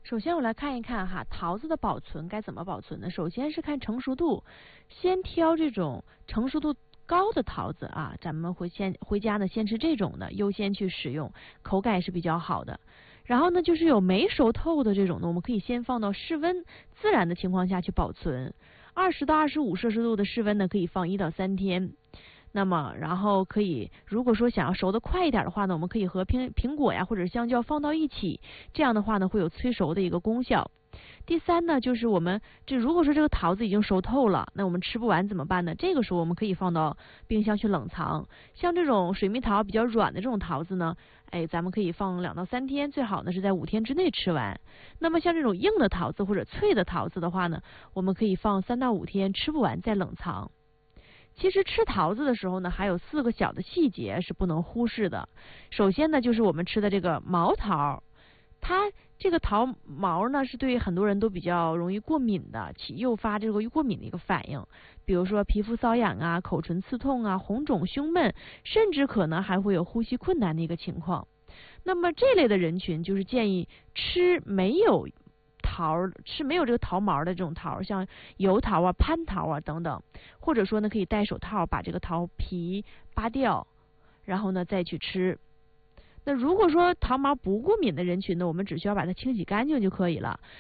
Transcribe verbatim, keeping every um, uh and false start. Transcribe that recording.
首先我来看一看哈，桃子的保存该怎么保存呢？首先是看成熟度，先挑这种成熟度高的桃子啊，咱们回先回家呢，先吃这种的，优先去使用，口感也是比较好的。然后呢，就是有没熟透的这种呢，我们可以先放到室温自然的情况下去保存，二十到二十五摄氏度的室温呢，可以放一到三天。那么，然后可以，如果说想要熟的快一点的话呢，我们可以和苹苹果呀或者香蕉放到一起，这样的话呢会有催熟的一个功效。第三呢，就是我们这如果说这个桃子已经熟透了，那我们吃不完怎么办呢？这个时候我们可以放到冰箱去冷藏。像这种水蜜桃比较软的这种桃子呢，哎，咱们可以放两到三天，最好呢是在五天之内吃完。那么像这种硬的桃子或者脆的桃子的话呢，我们可以放三到五天，吃不完再冷藏。其实吃桃子的时候呢，还有四个小的细节是不能忽视的。首先呢，就是我们吃的这个毛桃，它这个桃毛呢是对很多人都比较容易过敏的，起诱发这个过敏的一个反应，比如说皮肤瘙痒啊、口唇刺痛啊、红肿、胸闷，甚至可能还会有呼吸困难的一个情况。那么这类的人群就是建议吃没有桃是没有这个桃毛的这种桃，像油桃啊、蟠桃啊等等，或者说呢可以戴手套把这个桃皮扒掉，然后呢再去吃。那如果说桃毛不过敏的人群呢，我们只需要把它清洗干净就可以了。